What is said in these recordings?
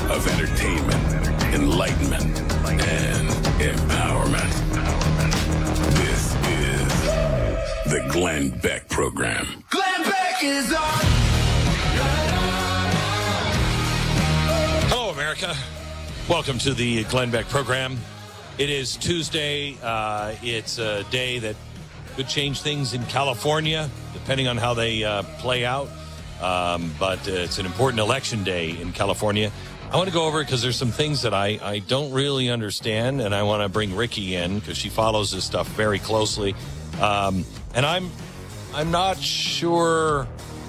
of entertainment, enlightenment, and empowerment. This is the Glenn Beck Program. Glenn Beck is on. Hello, America. Welcome to the Glenn Beck Program. It is Tuesday. It's a day that could change things in California, depending on how they play out. But it's an important election day in California. I want to go over it because there's some things that I don't really understand, and I want to bring Ricky in because she follows this stuff very closely. And I'm not sure.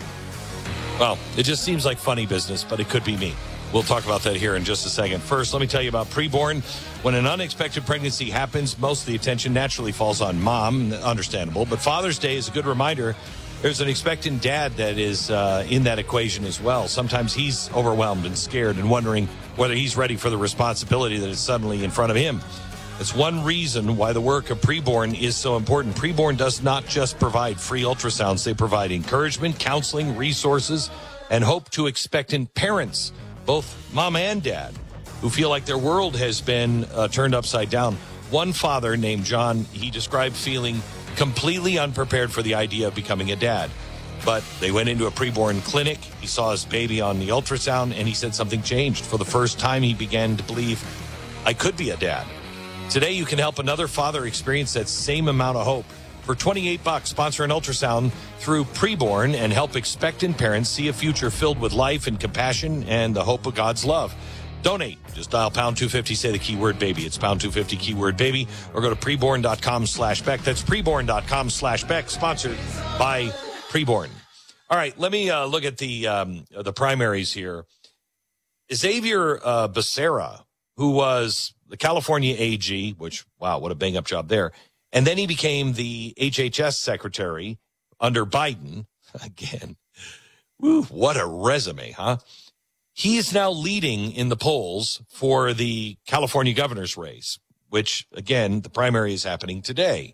Well, it just seems like funny business, but it could be me. We'll talk about that here in just a second. First, let me tell you about preborn. When an unexpected pregnancy happens, most of the attention naturally falls on mom. Understandable. But Father's Day is a good reminder. There's an expectant dad that is in that equation as well. Sometimes he's overwhelmed and scared and wondering whether he's ready for the responsibility that is suddenly in front of him. It's one reason why the work of preborn is so important. Preborn does not just provide free ultrasounds. They provide encouragement, counseling, resources, and hope to expectant parents, both mom and dad, who feel like their world has been turned upside down. One father named John, he described feeling completely unprepared for the idea of becoming a dad. But they went into a preborn clinic. He saw his baby on the ultrasound, and he said something changed. For the first time, he began to believe, I could be a dad. Today, you can help another father experience that same amount of hope. For $28, sponsor an ultrasound through preborn and help expectant parents see a future filled with life and compassion and the hope of God's love. Donate. Just dial pound 250, say the keyword baby. It's pound 250 keyword baby, or go to preborn.com/Beck. That's preborn.com/Beck, sponsored by preborn. All right, let me look at the primaries here. Xavier Becerra, who was the California AG, which, wow, what a bang-up job there. And then he became the HHS secretary under Biden. Again, woo, what a resume, huh? He is now leading in the polls for the California governor's race, which, again, the primary is happening today.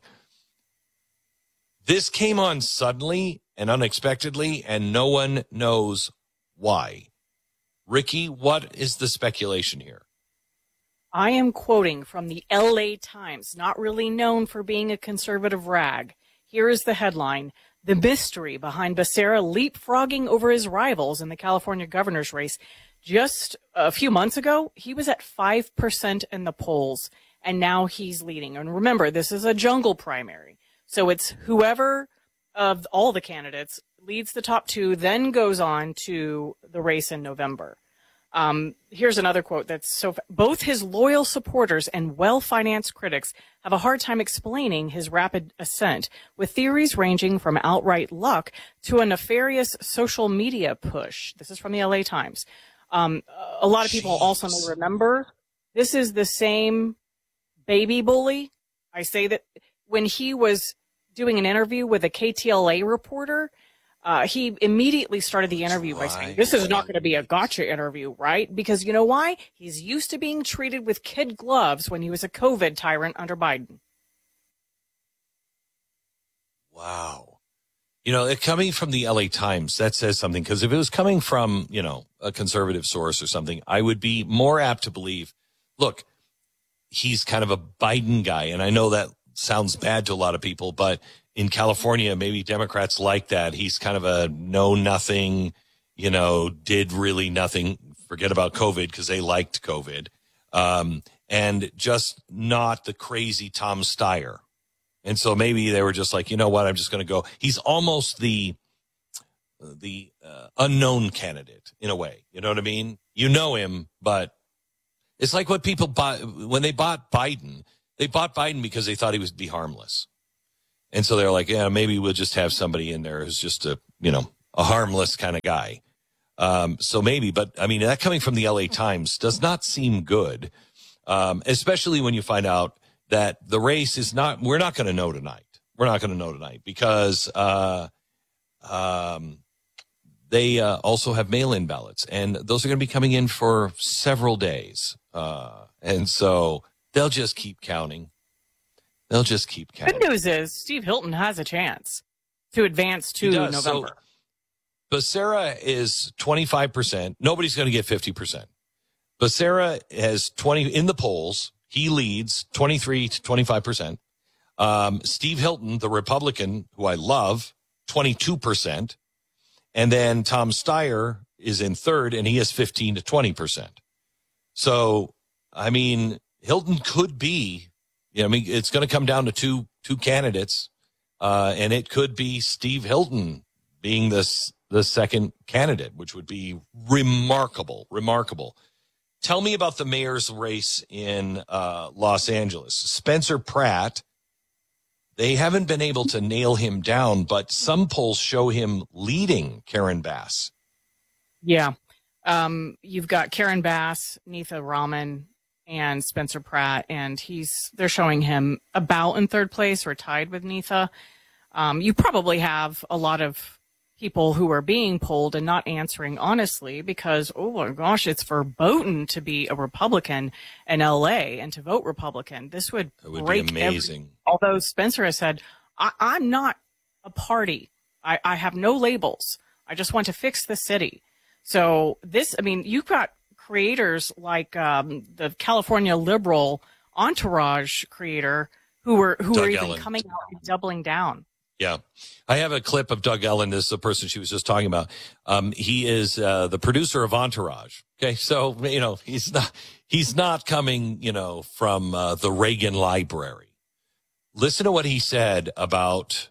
This came on suddenly and unexpectedly, and no one knows why. Ricky, what is the speculation here? I am quoting from the LA Times, not really known for being a conservative rag. Here is the headline: the mystery behind Becerra leapfrogging over his rivals in the California governor's race. Just a few months ago, he was at 5% in the polls, and now he's leading. And remember, this is a jungle primary. So it's whoever of all the candidates leads the top two, then goes on to the race in November. Here's another quote that's both his loyal supporters and well-financed critics have a hard time explaining his rapid ascent, with theories ranging from outright luck to a nefarious social media push. This is from the LA Times. A lot of people also may remember this is the same baby bully. I say that when he was doing an interview with a KTLA reporter, he immediately started the interview by saying, this is not going to be a gotcha interview, right? Because you know why? He's used to being treated with kid gloves when he was a COVID tyrant under Biden. Wow. You know, it coming from the LA Times, that says something. Because if it was coming from, you know, a conservative source or something, I would be more apt to believe, look, he's kind of a Biden guy. And I know that sounds bad to a lot of people, but in California, maybe Democrats like that. He's kind of a know-nothing, you know, did really nothing. Forget about COVID because they liked COVID. And just not the crazy Tom Steyer. And so maybe they were just like, you know what, I'm just going to go. He's almost the unknown candidate in a way. You know what I mean? You know him, but it's like what people bought when they bought Biden. They bought Biden because they thought he would be harmless. And so they're like, yeah, maybe we'll just have somebody in there who's just a harmless kind of guy. So maybe, but I mean, that coming from the LA Times does not seem good. Especially when you find out that the race is not, we're not going to know tonight. We're not going to know tonight because, they also have mail-in ballots, and those are going to be coming in for several days. And so they'll just keep counting. They'll just keep counting. Good news is Steve Hilton has a chance to advance to November. So Becerra is 25%. Nobody's going to get 50%. Becerra has 20 in the polls. He leads 23 to 25%. Steve Hilton, the Republican, who I love, 22%. And then Tom Steyer is in third, and he has 15 to 20%. So, I mean, Hilton could be, it's going to come down to two candidates, and it could be Steve Hilton being the second candidate, which would be remarkable. Tell me about the mayor's race in Los Angeles. Spencer Pratt, they haven't been able to nail him down, but some polls show him leading Karen Bass. Yeah. You've got Karen Bass, Neetha Rahman, and Spencer Pratt, and they're showing him about in third place or tied with Neetha. You probably have a lot of people who are being polled and not answering honestly because, oh my gosh, it's verboten to be a Republican in LA and to vote Republican. This would break be amazing. Although Spencer has said, I'm not a party. I have no labels. I just want to fix the city. So you've got creators like the California liberal Entourage creator who are even coming out and doubling down. Yeah. I have a clip of Doug Ellen. This is the person she was just talking about. He is the producer of Entourage. Okay. So, he's not coming, from the Reagan Library. Listen to what he said about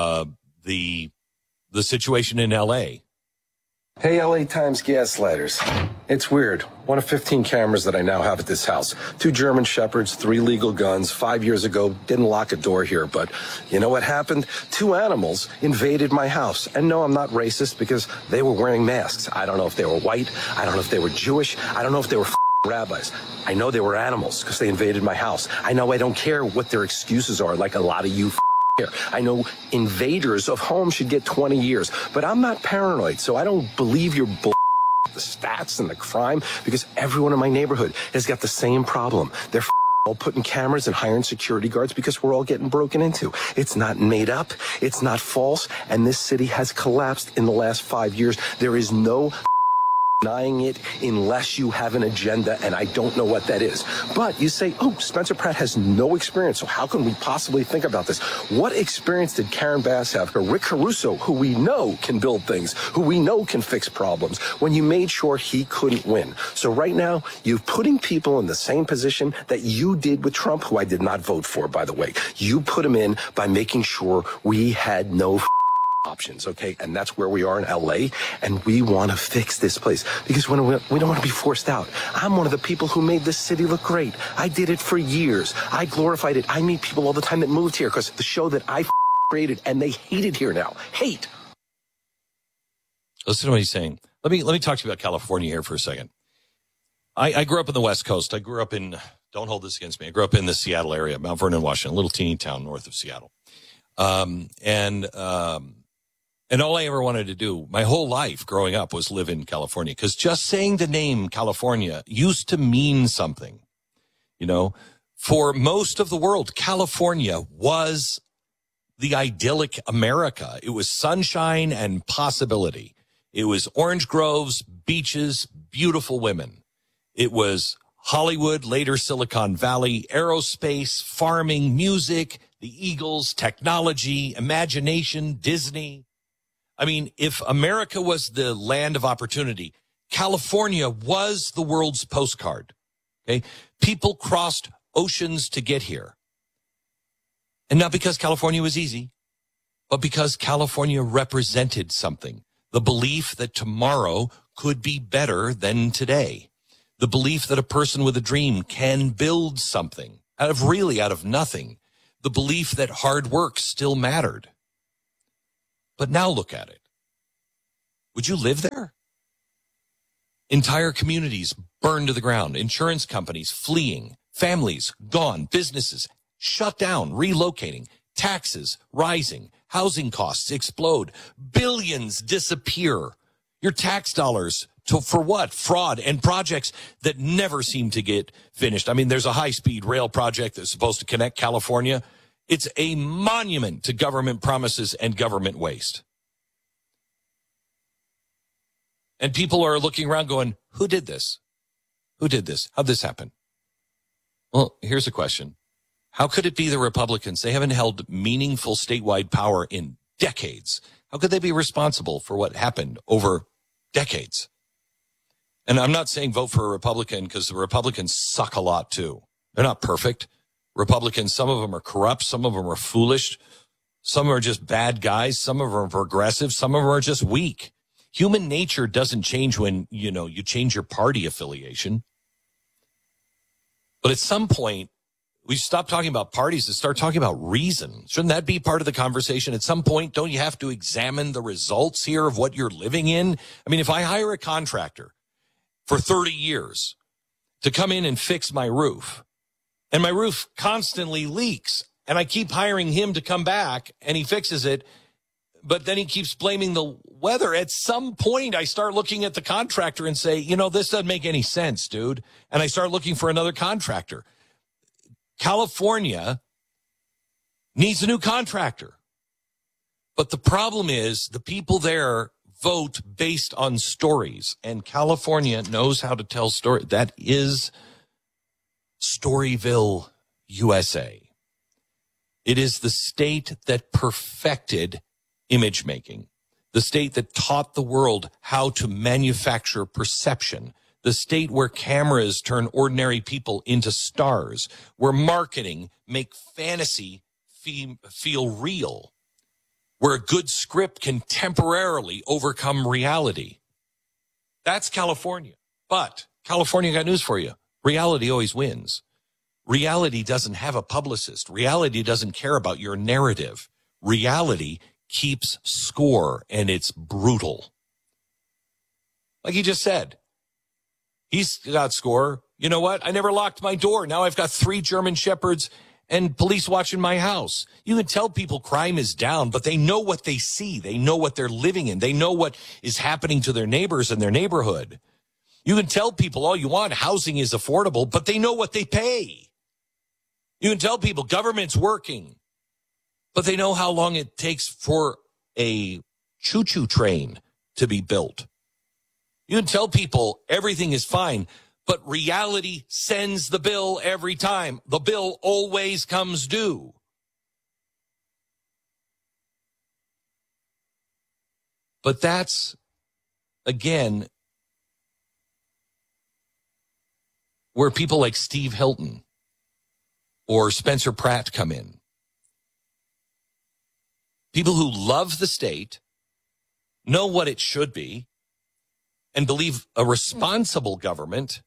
the situation in L.A. Hey, LA Times gaslighters. It's weird. One of 15 cameras that I now have at this house. 2 German Shepherds, 3 legal guns. 5 years ago, didn't lock a door here, but you know what happened? 2 animals invaded my house. And no, I'm not racist because they were wearing masks. I don't know if they were white. I don't know if they were Jewish. I don't know if they were rabbis. I know they were animals because they invaded my house. I know I don't care what their excuses are, like a lot of you here. I know invaders of homes should get 20 years, but I'm not paranoid, so I don't believe your the stats and the crime, because everyone in my neighborhood has got the same problem. They're all putting cameras and hiring security guards because we're all getting broken into. It's not made up. It's not false. And this city has collapsed in the last 5 years. There is no denying it unless you have an agenda, and I don't know what that is. But you say, oh, Spencer Pratt has no experience, so how can we possibly think about this? What experience did Karen Bass have, or Rick Caruso, who we know can build things, who we know can fix problems, when you made sure he couldn't win? So right now, you're putting people in the same position that you did with Trump, who I did not vote for, by the way. You put him in by making sure we had no options, okay? And that's where we are in LA, and we want to fix this place because we don't want to be forced out. I'm one of the people who made this city look great. I did it for years. I glorified it. I meet people all the time that moved here because the show that I created, and they hate it here now. Hate. Listen to what he's saying. Let me talk to you about California here for a second. I grew up in the West Coast. I grew up in, don't hold this against me, I grew up in the Seattle area, Mount Vernon, Washington, a little teeny town north of Seattle. And all I ever wanted to do my whole life growing up was live in California, because just saying the name California used to mean something. For most of the world, California was the idyllic America. It was sunshine and possibility. It was orange groves, beaches, beautiful women. It was Hollywood, later Silicon Valley, aerospace, farming, music, the Eagles, technology, imagination, Disney. I mean, if America was the land of opportunity, California was the world's postcard. Okay. People crossed oceans to get here. And not because California was easy, but because California represented something. The belief that tomorrow could be better than today. The belief that a person with a dream can build something out of nothing. The belief that hard work still mattered. But now look at it. Would you live there? Entire communities burned to the ground, insurance companies fleeing, families gone, businesses shut down, relocating, taxes rising, housing costs explode, billions disappear. Your tax dollars for what? Fraud and projects that never seem to get finished. I mean, there's a high-speed rail project that's supposed to connect California. It's a monument to government promises and government waste. And people are looking around going, who did this? Who did this? How'd this happen? Well, here's a question. How could it be the Republicans? They haven't held meaningful statewide power in decades. How could they be responsible for what happened over decades? And I'm not saying vote for a Republican because the Republicans suck a lot too. They're not perfect. Republicans, some of them are corrupt. Some of them are foolish. Some are just bad guys. Some of them are progressive. Some of them are just weak. Human nature doesn't change when, you change your party affiliation. But at some point, we stop talking about parties and start talking about reason. Shouldn't that be part of the conversation? At some point, don't you have to examine the results here of what you're living in? I mean, if I hire a contractor for 30 years to come in and fix my roof, and my roof constantly leaks, and I keep hiring him to come back, and he fixes it, but then he keeps blaming the weather, at some point I start looking at the contractor and say, this doesn't make any sense, dude. And I start looking for another contractor. California needs a new contractor. But the problem is the people there vote based on stories, and California knows how to tell stories. That is Storyville, USA. It is the state that perfected image making, the state that taught the world how to manufacture perception, the state where cameras turn ordinary people into stars, where marketing make fantasy feel real, where a good script can temporarily overcome reality. That's California. But California got news for you. Reality always wins. Reality doesn't have a publicist. Reality doesn't care about your narrative. Reality keeps score, and it's brutal. Like he just said, he's got score. You know what? I never locked my door. Now I've got 3 German Shepherds and police watching my house. You can tell people crime is down, but they know what they see. They know what they're living in. They know what is happening to their neighbors in their neighborhood. You can tell people all you want, housing is affordable, but they know what they pay. You can tell people government's working, but they know how long it takes for a choo-choo train to be built. You can tell people everything is fine, but reality sends the bill every time. The bill always comes due. But that's, again, where people like Steve Hilton or Spencer Pratt come in. People who love the state, know what it should be, and believe a responsible government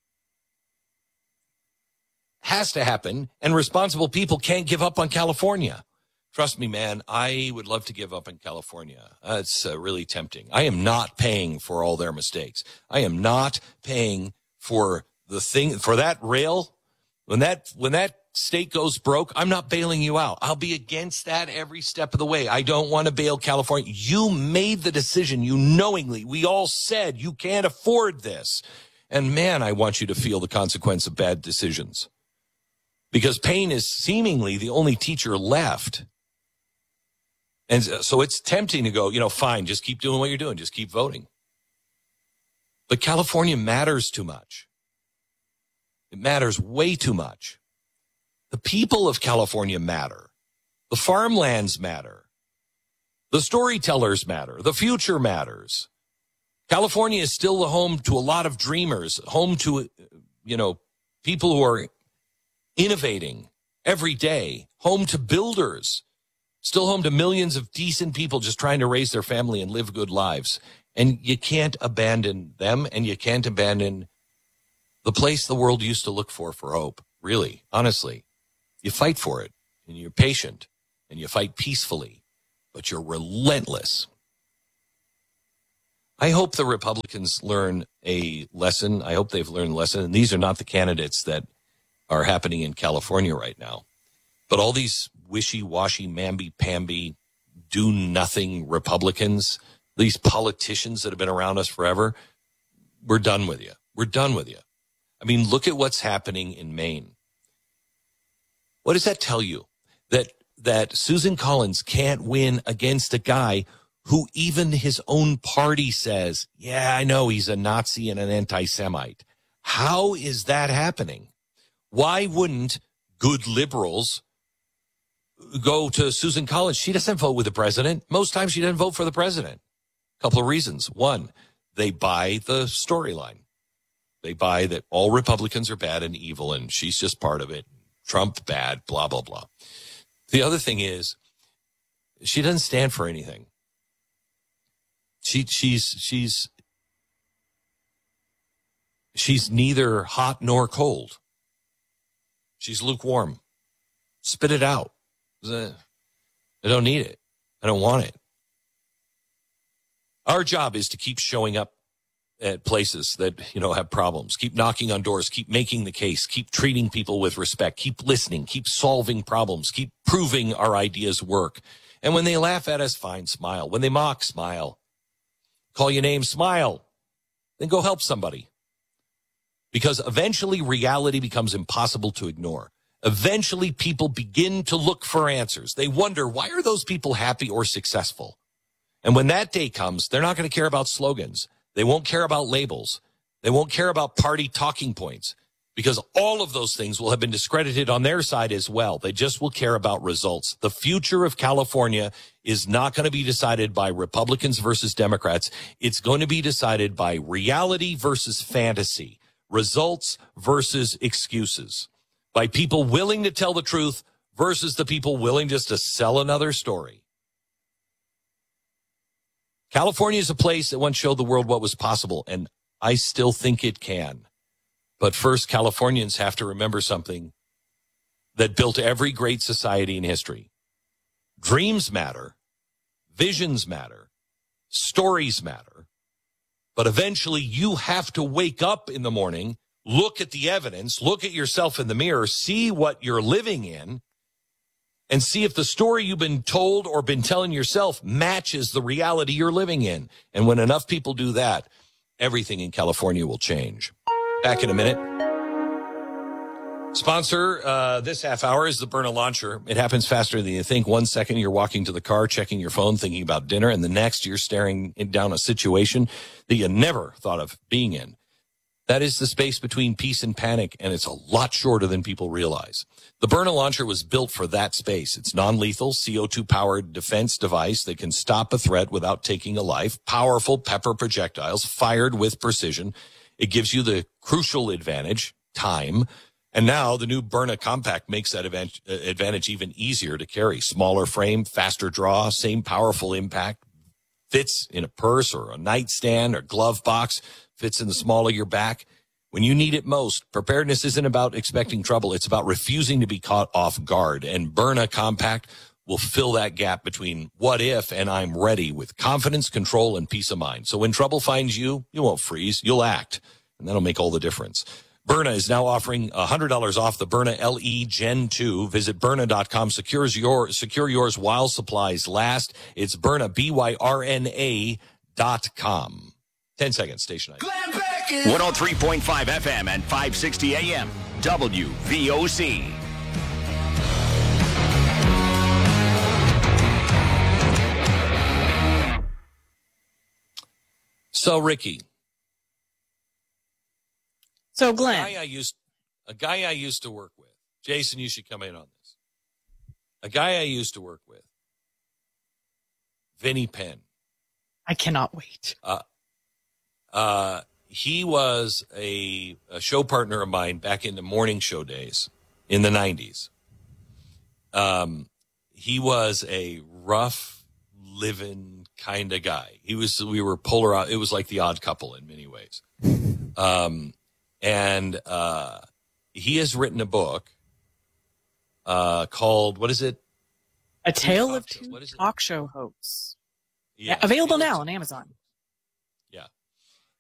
has to happen, and responsible people can't give up on California. Trust me, man, I would love to give up on California. It's really tempting. I am not paying for all their mistakes. I am not paying for the thing, for that rail. When that state goes broke, I'm not bailing you out. I'll be against that every step of the way. I don't want to bail California. You made the decision. You knowingly, we all said you can't afford this. And man, I want you to feel the consequence of bad decisions. Because pain is seemingly the only teacher left. And so it's tempting to go, fine, just keep doing what you're doing. Just keep voting. But California matters too much. It matters way too much. The people of California matter. The farmlands matter. The storytellers matter. The future matters. California is still the home to a lot of dreamers, home to, people who are innovating every day, home to builders, still home to millions of decent people just trying to raise their family and live good lives. And you can't abandon them, and you can't abandon the place the world used to look for hope. Really, honestly. You fight for it, and you're patient, and you fight peacefully, but you're relentless. I hope the Republicans learn a lesson. I hope they've learned a lesson. And these are not the candidates that are happening in California right now. But all these wishy-washy, mamby-pamby, do-nothing Republicans, these politicians that have been around us forever, we're done with you. We're done with you. I mean, look at what's happening in Maine. What does that tell you? That Susan Collins can't win against a guy who even his own party says, yeah, I know he's a Nazi and an anti-Semite. How is that happening? Why wouldn't good liberals go to Susan Collins? She doesn't vote with the president. Most times she doesn't vote for the president. A couple of reasons. One, they buy the storyline. They buy that all Republicans are bad and evil, and she's just part of it. Trump bad, blah, blah, blah. The other thing is, she doesn't stand for anything. She's neither hot nor cold. She's lukewarm. Spit it out. I don't need it. I don't want it. Our job is to keep showing up at places that, have problems. Keep knocking on doors. Keep making the case. Keep treating people with respect. Keep listening. Keep solving problems. Keep proving our ideas work. And when they laugh at us, fine, smile. When they mock, smile. Call you names, smile. Then go help somebody. Because eventually reality becomes impossible to ignore. Eventually people begin to look for answers. They wonder, why are those people happy or successful? And when that day comes, they're not going to care about slogans. They won't care about labels. They won't care about party talking points, because all of those things will have been discredited on their side as well. They just will care about results. The future of California is not going to be decided by Republicans versus Democrats. It's going to be decided by reality versus fantasy, results versus excuses, by people willing to tell the truth versus the people willing just to sell another story. California is a place that once showed the world what was possible, and I still think it can. But first, Californians have to remember something that built every great society in history. Dreams matter, visions matter, stories matter, but eventually you have to wake up in the morning, look at the evidence, look at yourself in the mirror, see what you're living in, and see if the story you've been told or been telling yourself matches the reality you're living in. And when enough people do that, everything in California will change. Back in a minute. Sponsor this half hour is the Byrna Launcher. It happens faster than you think. 1 second you're walking to the car, checking your phone, thinking about dinner, and the next you're staring down a situation that you never thought of being in. That is the space between peace and panic, and it's a lot shorter than people realize. The Byrna Launcher was built for that space. It's non-lethal, CO2-powered defense device that can stop a threat without taking a life. Powerful pepper projectiles fired with precision. It gives you the crucial advantage, time. And now the new Byrna Compact makes that advantage even easier to carry. Smaller frame, faster draw, same powerful impact. Fits in a purse or a nightstand or glove box. Fits in the small of your back. When you need it most, preparedness isn't about expecting trouble. It's about refusing to be caught off guard. And Byrna Compact will fill that gap between what if and I'm ready with confidence, control, and peace of mind. So when trouble finds you, you won't freeze. You'll act. And that'll make all the difference. Byrna is now offering $100 off the Byrna LE Gen 2. Visit Byrna.com. Secure yours while supplies last. It's Byrna, BYRNA.com. 10 seconds, station ID. 103.5 FM and 560 AM, WVOC. So, Ricky. So, Glenn. A guy I used to work with. Jason, you should come in on this. A guy I used to work with. Vinny Penn. I cannot wait. He was a show partner of mine back in the morning show days in the 90s. He was a rough living kind of guy. We were polar. It was like the Odd Couple in many ways. And he has written a book called, what is it? A Tale of Two Talk Show Hosts. Yeah, available now on Amazon.